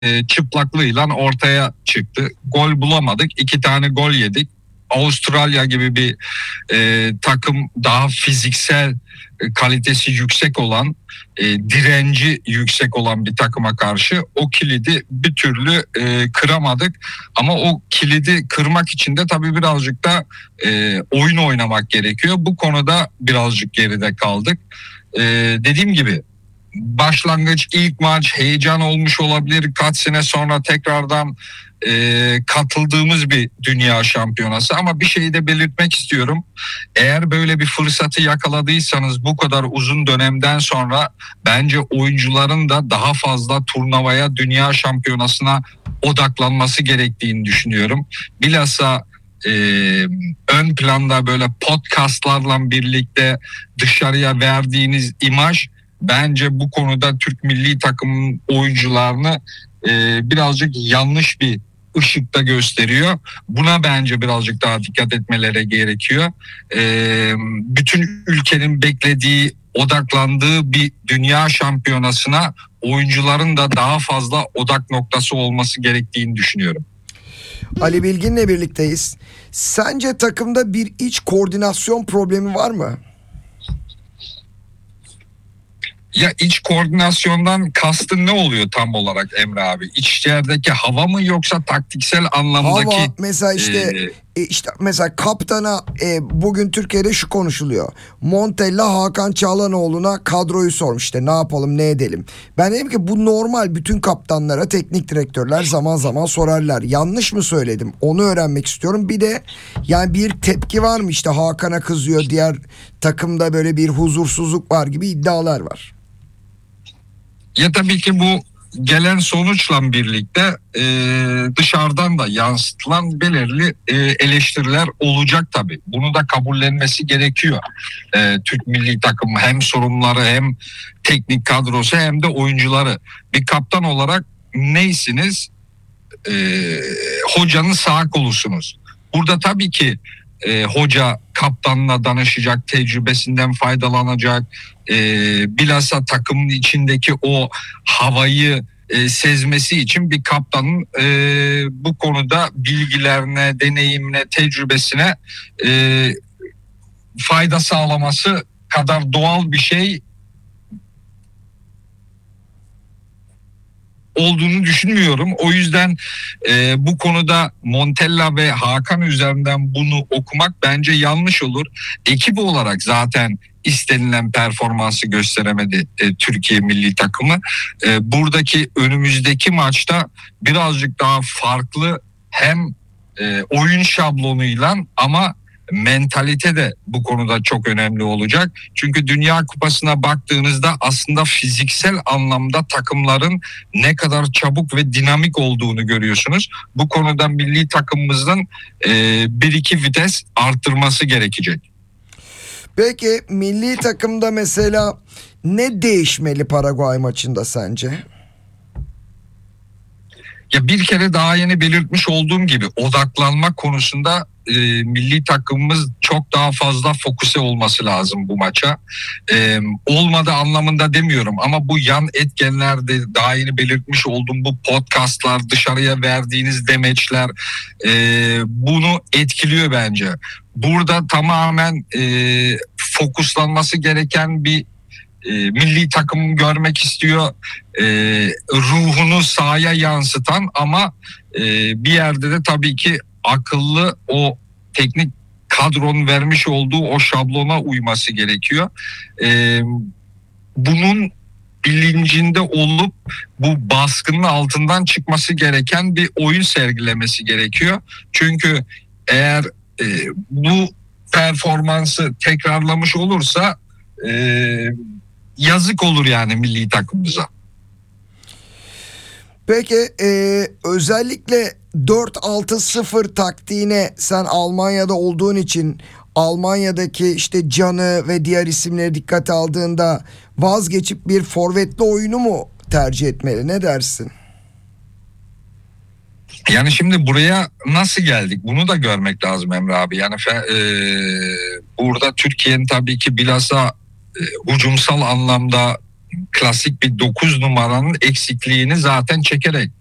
çıplaklığıyla ortaya çıktı. Gol bulamadık. 2 tane gol yedik. Avustralya gibi bir takım, daha fiziksel kalitesi yüksek olan, direnci yüksek olan bir takıma karşı o kilidi bir türlü kıramadık. Ama o kilidi kırmak için de tabii birazcık da oyun oynamak gerekiyor. Bu konuda birazcık geride kaldık. Dediğim gibi başlangıç, ilk maç heyecan olmuş olabilir. Kaç sene sonra tekrardan katıldığımız bir dünya şampiyonası. Ama bir şeyi de belirtmek istiyorum. Eğer böyle bir fırsatı yakaladıysanız bu kadar uzun dönemden sonra, bence oyuncuların da daha fazla turnuvaya, dünya şampiyonasına odaklanması gerektiğini düşünüyorum. Bilhassa ön planda böyle podcastlarla birlikte dışarıya verdiğiniz imaj bence bu konuda Türk milli takımın oyuncularını birazcık yanlış bir ışıkta gösteriyor. Buna bence birazcık daha dikkat etmeleri gerekiyor. Bütün ülkenin beklediği, odaklandığı bir dünya şampiyonasına oyuncuların da daha fazla odak noktası olması gerektiğini düşünüyorum. Ali Bilgin'le birlikteyiz. Sence takımda bir iç koordinasyon problemi var mı? Ya iç koordinasyondan kastın ne oluyor tam olarak Emre abi? İçerideki hava mı, yoksa taktiksel anlamdaki? Hava mesela işte mesela kaptana bugün Türkiye'de şu konuşuluyor. Montella Hakan Çalhanoğlu'na kadroyu sormuş, işte ne yapalım ne edelim. Ben dedim ki bu normal, bütün kaptanlara teknik direktörler zaman zaman sorarlar. Yanlış mı söyledim? Onu öğrenmek istiyorum. Bir de yani bir tepki var mı, işte Hakan'a kızıyor, diğer takımda böyle bir huzursuzluk var gibi iddialar var. Ya tabii ki bu gelen sonuçla birlikte dışarıdan da yansıtılan belirli eleştiriler olacak tabii. Bunu da kabullenmesi gerekiyor. Türk milli takım hem sorunları, hem teknik kadrosu, hem de oyuncuları. Bir kaptan olarak neysiniz? Hocanın sağ kolusunuz. Burada tabii ki hoca kaptanla danışacak, tecrübesinden faydalanacak. Bilhassa takımın içindeki o havayı sezmesi için bir kaptanın bu konuda bilgilerine, deneyimine, tecrübesine fayda sağlaması kadar doğal bir şey olduğunu düşünmüyorum. O yüzden bu konuda Montella ve Hakan üzerinden bunu okumak bence yanlış olur. Ekip olarak zaten istenilen performansı gösteremedi Türkiye milli takımı. Buradaki önümüzdeki maçta birazcık daha farklı, hem oyun şablonuyla ama mentalite de bu konuda çok önemli olacak. Çünkü Dünya Kupası'na baktığınızda aslında fiziksel anlamda takımların ne kadar çabuk ve dinamik olduğunu görüyorsunuz. Bu konuda milli takımımızın 1-2 vites arttırması gerekecek. Peki milli takımda mesela ne değişmeli Paraguay maçında sence? Ya bir kere daha yeni belirtmiş olduğum gibi odaklanma konusunda milli takımımız çok daha fazla fokuse olması lazım bu maça. Olmadı anlamında demiyorum, ama bu yan etkenlerde daha yeni belirtmiş olduğum bu podcastlar, dışarıya verdiğiniz demeçler bunu etkiliyor bence. Burada tamamen fokuslanması gereken bir milli takım görmek istiyor. Ruhunu sahaya yansıtan ama bir yerde de tabii ki akıllı, o teknik kadronun vermiş olduğu o şablona uyması gerekiyor. Bunun bilincinde olup bu baskının altından çıkması gereken bir oyun sergilemesi gerekiyor. Çünkü eğer bu performansı tekrarlamış olursa yazık olur yani milli takımımıza. Peki özellikle 4-6-0 taktiğine sen Almanya'da olduğun için Almanya'daki işte Can'ı ve diğer isimleri dikkate aldığında vazgeçip bir forvetli oyunu mu tercih etmeli? Ne dersin? Yani şimdi buraya nasıl geldik? Bunu da görmek lazım Emre abi. Yani burada Türkiye'nin tabii ki bilhassa hücumsal anlamda klasik bir 9 numaranın eksikliğini zaten çekerek